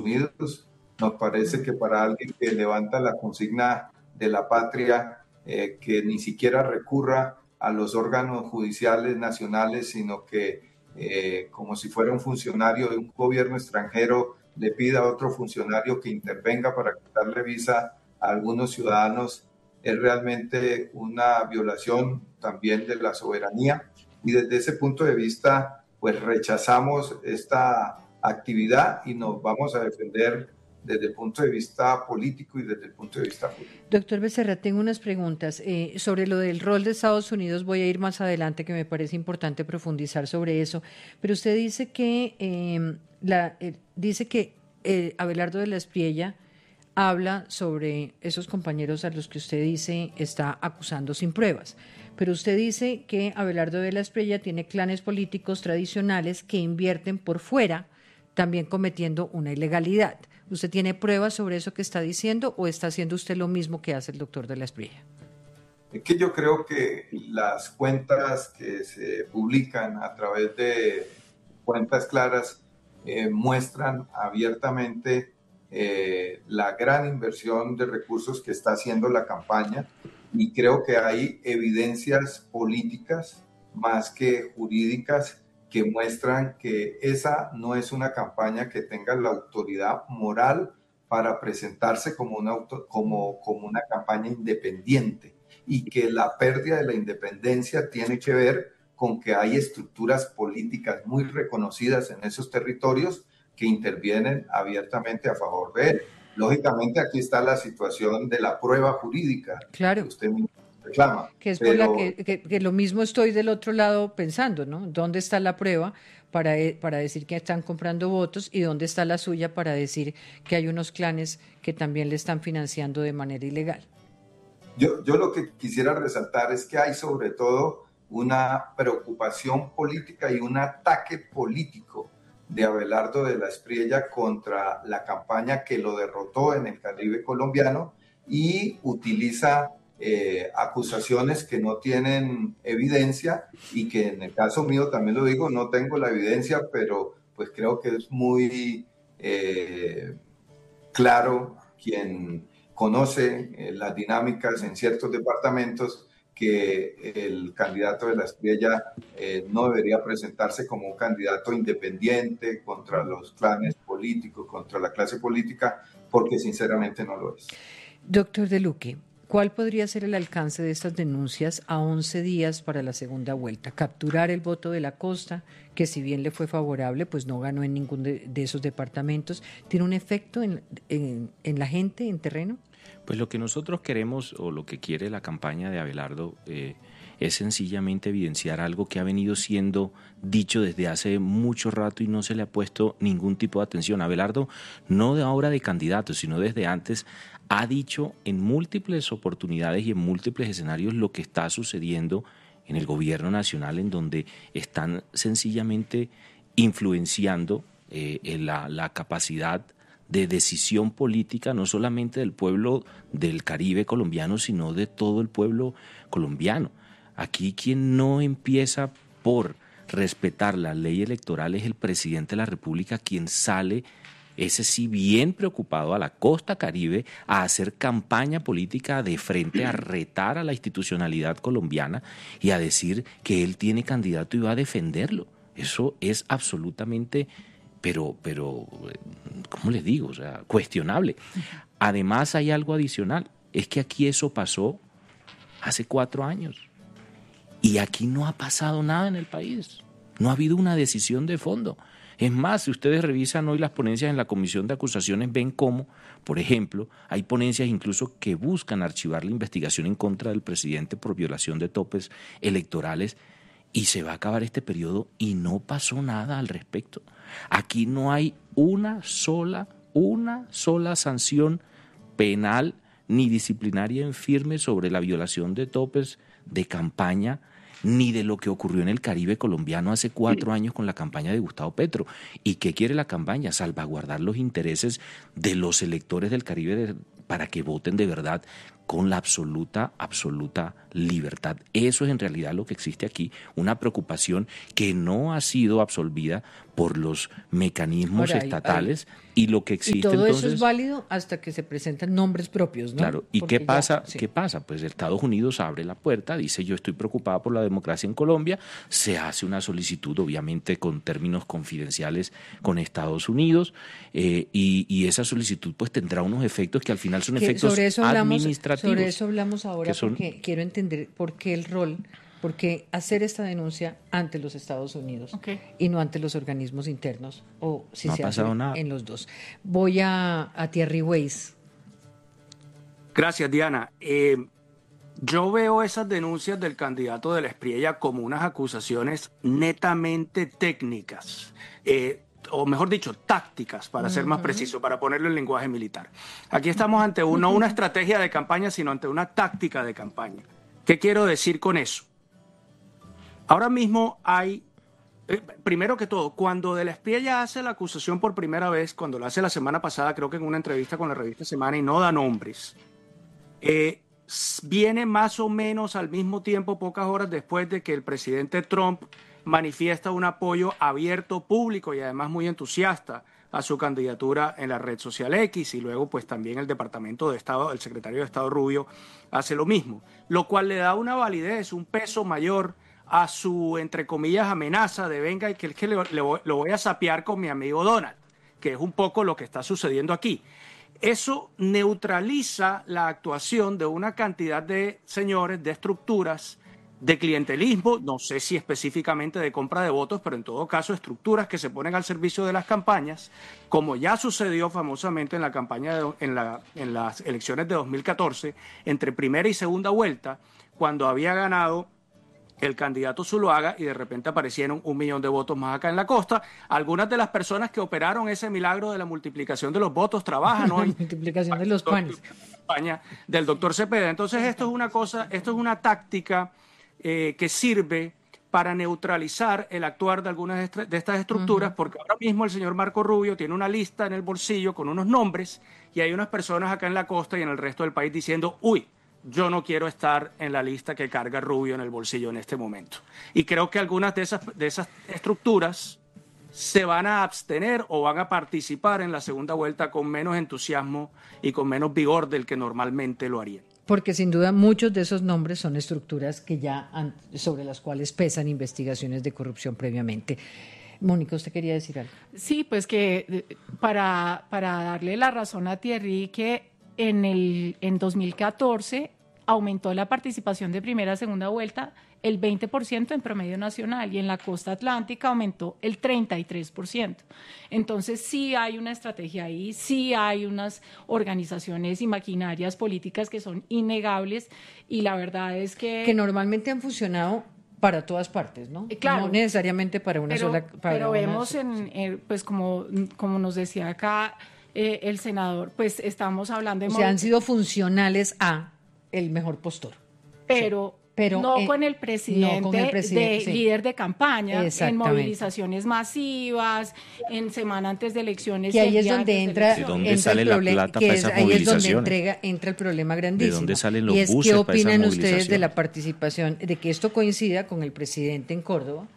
Unidos. Nos parece que para alguien que levanta la consigna de la patria, que ni siquiera recurra a los órganos judiciales nacionales, sino que como si fuera un funcionario de un gobierno extranjero, le pida a otro funcionario que intervenga para quitarle visa a algunos ciudadanos, es realmente una violación también de la soberanía. Y desde ese punto de vista, pues rechazamos esta actividad y nos vamos a defender desde el punto de vista político y desde el punto de vista jurídico. Doctor Becerra, tengo unas preguntas. Sobre lo del rol de Estados Unidos voy a ir más adelante, que me parece importante profundizar sobre eso. Pero usted dice que, Abelardo de la Espriella habla sobre esos compañeros a los que usted dice está acusando sin pruebas. Pero usted dice que Abelardo de la Espriella tiene clanes políticos tradicionales que invierten por fuera, también cometiendo una ilegalidad. ¿Usted tiene pruebas sobre eso que está diciendo o está haciendo usted lo mismo que hace el doctor de la Espriella? Es que yo creo que las cuentas que se publican a través de cuentas claras muestran abiertamente la gran inversión de recursos que está haciendo la campaña, y creo que hay evidencias políticas más que jurídicas que muestran que esa no es una campaña que tenga la autoridad moral para presentarse como una campaña independiente, y que la pérdida de la independencia tiene que ver con que hay estructuras políticas muy reconocidas en esos territorios que intervienen abiertamente a favor de él. Lógicamente aquí está la situación de la prueba jurídica, claro, que usted mismo reclama. Que es por la que lo mismo estoy del otro lado pensando, ¿no? ¿Dónde está la prueba para decir que están comprando votos, y dónde está la suya para decir que hay unos clanes que también le están financiando de manera ilegal? Yo lo que quisiera resaltar es que hay sobre todo una preocupación política y un ataque político de Abelardo de la Espriella contra la campaña que lo derrotó en el Caribe colombiano, y utiliza acusaciones que no tienen evidencia, y que en el caso mío, también lo digo, no tengo la evidencia, pero pues creo que es muy claro quien conoce las dinámicas en ciertos departamentos, que el candidato de la Espriella no debería presentarse como un candidato independiente contra los clanes políticos, contra la clase política, porque sinceramente no lo es. Doctor De Luque, ¿cuál podría ser el alcance de estas denuncias a 11 días para la segunda vuelta? Capturar el voto de la costa, que si bien le fue favorable, pues no ganó en ninguno de esos departamentos. ¿Tiene un efecto en la gente, en terreno? Pues lo que nosotros queremos, o lo que quiere la campaña de Abelardo, es sencillamente evidenciar algo que ha venido siendo dicho desde hace mucho rato y no se le ha puesto ningún tipo de atención. Abelardo, no de ahora de candidato, sino desde antes, ha dicho en múltiples oportunidades y en múltiples escenarios lo que está sucediendo en el gobierno nacional, en donde están sencillamente influenciando la capacidad de decisión política, no solamente del pueblo del Caribe colombiano, sino de todo el pueblo colombiano. Aquí quien no empieza por respetar la ley electoral es el presidente de la República, quien sale, ese sí bien preocupado, a la costa Caribe a hacer campaña política de frente, a retar a la institucionalidad colombiana y a decir que él tiene candidato y va a defenderlo. Eso es absolutamente, pero ¿cómo les digo? O sea, cuestionable. Además hay algo adicional, es que aquí eso pasó hace 4 años y aquí no ha pasado nada en el país, no ha habido una decisión de fondo. Es más, si ustedes revisan hoy las ponencias en la Comisión de Acusaciones, ven cómo, por ejemplo, hay ponencias incluso que buscan archivar la investigación en contra del presidente por violación de topes electorales, y se va a acabar este periodo y no pasó nada al respecto. Aquí no hay una sola sanción penal ni disciplinaria en firme sobre la violación de topes de campaña, ni de lo que ocurrió en el Caribe colombiano hace 4 años con la campaña de Gustavo Petro. ¿Y qué quiere la campaña? Salvaguardar los intereses de los electores del Caribe para que voten de verdad con la absoluta libertad. Eso es en realidad lo que existe aquí, una preocupación que no ha sido absolvida por los mecanismos estatales y lo que existe. Y todo entonces, eso es válido hasta que se presentan nombres propios, ¿no? Claro, ¿y porque qué pasa? Sí. ¿Qué pasa? Pues Estados Unidos abre la puerta, dice yo estoy preocupada por la democracia en Colombia, se hace una solicitud, obviamente con términos confidenciales con Estados Unidos, y esa solicitud pues tendrá unos efectos que al final son efectos administrativos. Sobre eso hablamos ahora porque quiero entender por qué el rol, por qué hacer esta denuncia ante los Estados Unidos y no ante los organismos internos, o si no se ha hace pasado nada. En los dos. Voy a Thierry Weiss. Gracias, Diana. Yo veo esas denuncias del candidato de la Espriella como unas acusaciones netamente técnicas, o mejor dicho, tácticas, para ser más preciso, para ponerlo en lenguaje militar. Aquí estamos ante no una estrategia de campaña, sino ante una táctica de campaña. ¿Qué quiero decir con eso? Ahora mismo hay, primero que todo, cuando de la Espriella hace la acusación por primera vez, cuando lo hace la semana pasada, creo que en una entrevista con la revista Semana, y no da nombres, viene más o menos al mismo tiempo, pocas horas después de que el presidente Trump manifiesta un apoyo abierto, público y además muy entusiasta a su candidatura en la red social X, y luego pues también el Departamento de Estado, el secretario de Estado Rubio hace lo mismo, lo cual le da una validez, un peso mayor a su, entre comillas, amenaza de venga y que lo voy a sapear con mi amigo Donald, que es un poco lo que está sucediendo aquí. Eso neutraliza la actuación de una cantidad de señores, de estructuras, de clientelismo, no sé si específicamente de compra de votos, pero en todo caso estructuras que se ponen al servicio de las campañas, como ya sucedió famosamente en la campaña en las elecciones de 2014, entre primera y segunda vuelta, cuando había ganado el candidato Zuluaga y de repente aparecieron 1 millón de votos más acá en la costa. Algunas de las personas que operaron ese milagro de la multiplicación de los votos trabajan hoy. La multiplicación de los panes. Del doctor Cepeda. Entonces esto es una táctica que sirve para neutralizar el actuar de algunas de estas estructuras, porque ahora mismo el señor Marco Rubio tiene una lista en el bolsillo con unos nombres y hay unas personas acá en la costa y en el resto del país diciendo, uy, yo no quiero estar en la lista que carga Rubio en el bolsillo en este momento. Y creo que algunas de esas estructuras se van a abstener o van a participar en la segunda vuelta con menos entusiasmo y con menos vigor del que normalmente lo harían. Porque sin duda muchos de esos nombres son estructuras que sobre las cuales pesan investigaciones de corrupción previamente. Mónica, ¿usted quería decir algo? Sí, pues que para darle la razón a Thierry, que en 2014 aumentó la participación de primera a segunda vuelta el 20% en promedio nacional y en la costa atlántica aumentó el 33%. Entonces sí hay una estrategia ahí, sí hay unas organizaciones y maquinarias políticas que son innegables y la verdad es que normalmente han funcionado para todas partes, ¿no? Claro, no necesariamente para una sola. Pero vemos pues como nos decía acá el senador, pues estamos hablando de... han sido funcionales a el mejor postor. Pero no con el presidente, sí, líder de campaña, en movilizaciones masivas, en semana antes de elecciones. Que ahí es donde entra, ¿de dónde sale la plata para esas movilizaciones? Ahí es donde entra el problema grandísimo. ¿De dónde salen los buses para esas movilizaciones? ¿Qué opinan ustedes de la participación, de que esto coincida con el presidente en Córdoba,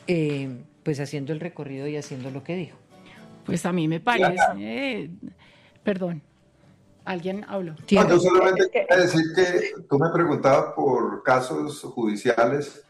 pues haciendo el recorrido y haciendo lo que dijo? Pues a mí me parece... Perdón. ¿Alguien habló? Yo solamente quería decir que tú me preguntabas por casos judiciales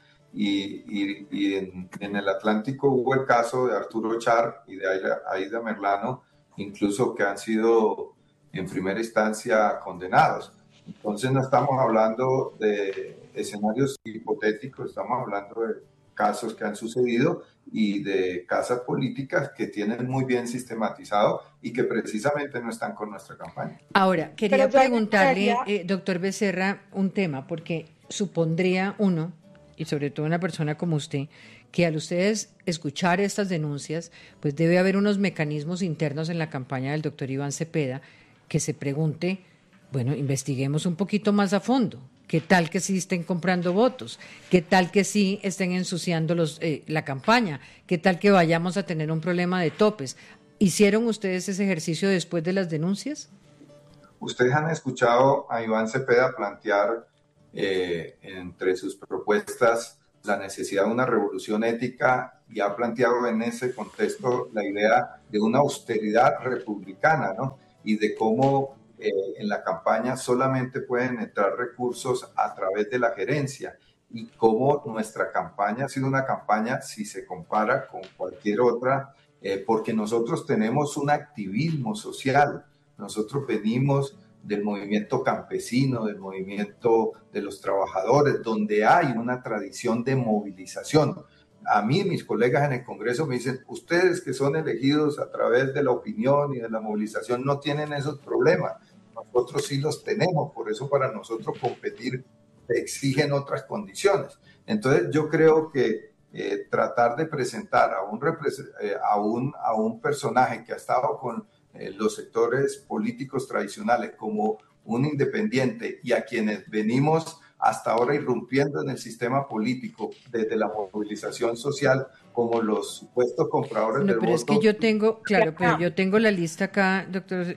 y en el Atlántico hubo el caso de Arturo Char y de Aida Merlano, incluso que han sido en primera instancia condenados. Entonces no estamos hablando de escenarios hipotéticos, estamos hablando de casos que han sucedido y de casas políticas que tienen muy bien sistematizado y que precisamente no están con nuestra campaña. Ahora, quería preguntarle, doctor Becerra, un tema, porque supondría uno, y sobre todo una persona como usted, que al ustedes escuchar estas denuncias, pues debe haber unos mecanismos internos en la campaña del doctor Iván Cepeda que se pregunte, bueno, investiguemos un poquito más a fondo. ¿Qué tal que sí estén comprando votos? ¿Qué tal que sí estén ensuciando la campaña? ¿Qué tal que vayamos a tener un problema de topes? ¿Hicieron ustedes ese ejercicio después de las denuncias? ustedes han escuchado a Iván Cepeda plantear entre sus propuestas la necesidad de una revolución ética y ha planteado en ese contexto la idea de una austeridad republicana, ¿no? Y de cómo en la campaña solamente pueden entrar recursos a través de la gerencia y cómo nuestra campaña ha sido una campaña, si se compara con cualquier otra, porque nosotros tenemos un activismo social, nosotros venimos del movimiento campesino, del movimiento de los trabajadores, donde hay una tradición de movilización. A mí, mis colegas en el Congreso me dicen, ustedes que son elegidos a través de la opinión y de la movilización no tienen esos problemas. Nosotros sí los tenemos, por eso para nosotros competir exigen otras condiciones. Entonces yo creo que tratar de presentar a un personaje que ha estado con los sectores políticos tradicionales como un independiente y a quienes venimos hasta ahora irrumpiendo en el sistema político desde la movilización social como los supuestos compradores del voto. Pero es que yo tengo, claro, pero yo tengo la lista acá, doctor,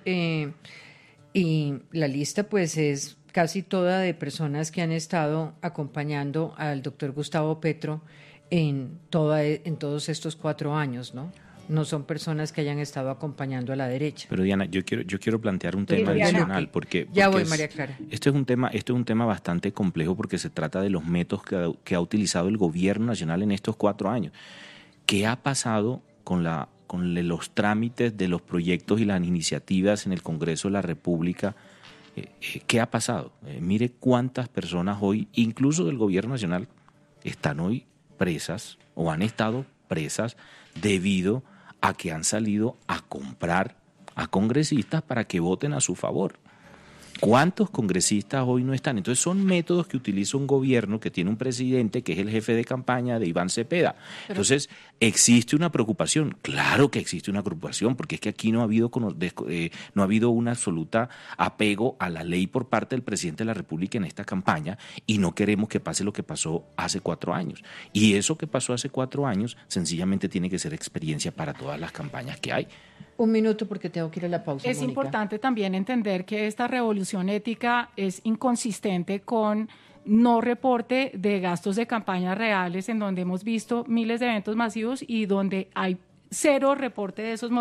y la lista pues es casi toda de personas que han estado acompañando al doctor Gustavo Petro en todos estos 4 años, ¿no? No son personas que hayan estado acompañando a la derecha. Pero Diana, yo quiero plantear un tema adicional porque voy, María Clara. Esto es un tema bastante complejo porque se trata de los métodos que ha utilizado el gobierno nacional en estos 4 años. ¿Qué ha pasado con los trámites de los proyectos y las iniciativas en el Congreso de la República? ¿Qué ha pasado? Mire cuántas personas hoy, incluso del gobierno nacional, están hoy presas o han estado presas debido a que han salido a comprar a congresistas para que voten a su favor. ¿Cuántos congresistas hoy no están? Entonces son métodos que utiliza un gobierno que tiene un presidente que es el jefe de campaña de Iván Cepeda. Entonces, ¿existe una preocupación? Claro que existe una preocupación, porque es que aquí no ha habido un absoluto apego a la ley por parte del presidente de la República en esta campaña y no queremos que pase lo que pasó hace 4 años. Y eso que pasó hace 4 años sencillamente tiene que ser experiencia para todas las campañas que hay. Un minuto porque tengo que ir a la pausa. Es importante también entender que esta revolución ética es inconsistente con no reporte de gastos de campaña reales, en donde hemos visto miles de eventos masivos y donde hay 0 reporte de esos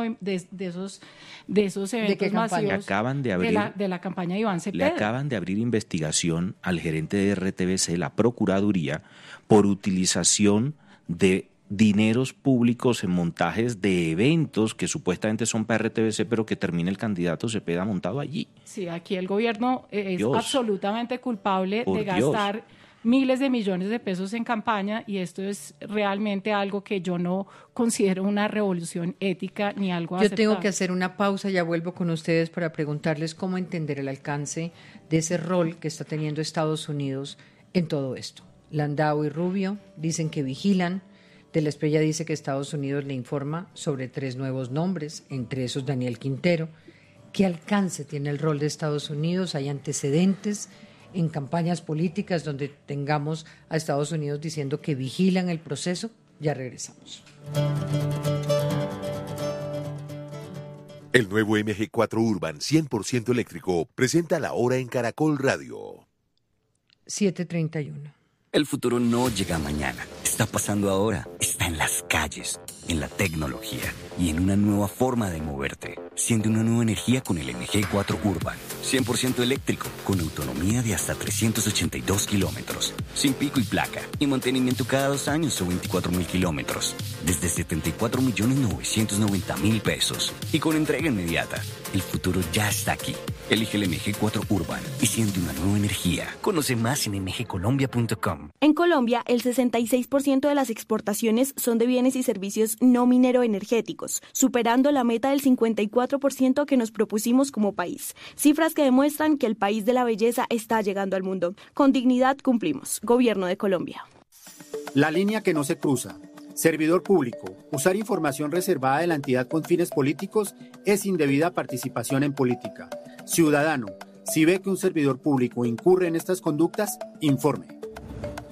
eventos masivos de la campaña de Iván Cepeda. Le acaban de abrir investigación al gerente de RTBC, la Procuraduría, por utilización de dineros públicos en montajes de eventos que supuestamente son para RTBC, pero que termina el candidato Cepeda montado allí. Sí, aquí el gobierno es absolutamente culpable de gastar miles de millones de pesos en campaña, y esto es realmente algo que yo no considero una revolución ética ni algo aceptable. Yo tengo que hacer una pausa, ya vuelvo con ustedes para preguntarles cómo entender el alcance de ese rol que está teniendo Estados Unidos en todo esto. Landau y Rubio dicen que vigilan. De la Espriella dice que Estados Unidos le informa sobre 3 nuevos nombres, entre esos Daniel Quintero. ¿Qué alcance tiene el rol de Estados Unidos? ¿Hay antecedentes en campañas políticas donde tengamos a Estados Unidos diciendo que vigilan el proceso? Ya regresamos. El nuevo MG4 Urban 100% eléctrico presenta la hora en Caracol Radio. 7:31. El futuro no llega mañana, está pasando ahora, está en las calles, en la tecnología y en una nueva forma de moverte. Siente una nueva energía con el MG4 Urban, 100% eléctrico, con autonomía de hasta 382 kilómetros, sin pico y placa, y mantenimiento cada 2 años o 24.000 kilómetros, desde 74.990.000 pesos, y con entrega inmediata. El futuro ya está aquí. Elige el MG4 Urban y siente una nueva energía. Conoce más en mgcolombia.com. En Colombia, el 66% de las exportaciones son de bienes y servicios no mineroenergéticos, superando la meta del 54% que nos propusimos como país. Cifras que demuestran que el país de la belleza está llegando al mundo. Con dignidad cumplimos. Gobierno de Colombia. La línea que no se cruza. Servidor público, usar información reservada de la entidad con fines políticos es indebida participación en política. Ciudadano, si ve que un servidor público incurre en estas conductas, informe.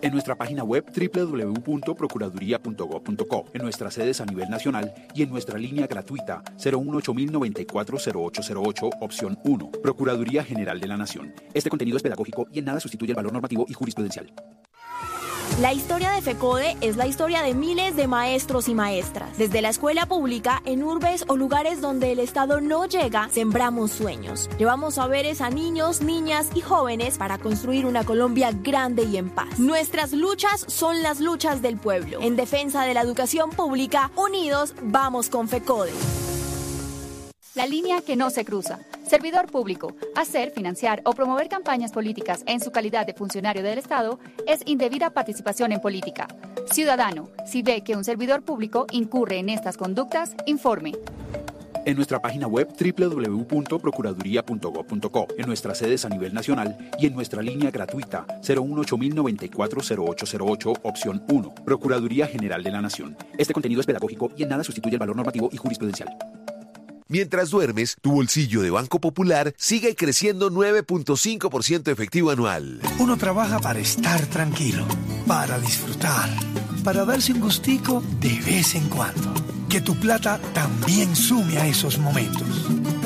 En nuestra página web www.procuraduría.gov.co, en nuestras sedes a nivel nacional y en nuestra línea gratuita 018-094-0808, opción 1. Procuraduría General de la Nación. Este contenido es pedagógico y en nada sustituye el valor normativo y jurisprudencial. La historia de FECODE es la historia de miles de maestros y maestras. Desde la escuela pública, en urbes o lugares donde el Estado no llega, sembramos sueños. Llevamos saberes a niños, niñas y jóvenes para construir una Colombia grande y en paz. Nuestras luchas son las luchas del pueblo. En defensa de la educación pública, unidos, vamos con FECODE. La línea que no se cruza. Servidor público. Hacer, financiar o promover campañas políticas en su calidad de funcionario del Estado es indebida participación en política. Ciudadano, si ve que un servidor público incurre en estas conductas, informe. En nuestra página web www.procuraduría.gov.co, en nuestras sedes a nivel nacional y en nuestra línea gratuita 018-094-0808, opción 1. Procuraduría General de la Nación. Este contenido es pedagógico y en nada sustituye el valor normativo y jurisprudencial. Mientras duermes, tu bolsillo de Banco Popular sigue creciendo 9.5% efectivo anual. Uno trabaja para estar tranquilo, para disfrutar, para darse un gustico de vez en cuando. Que tu plata también sume a esos momentos.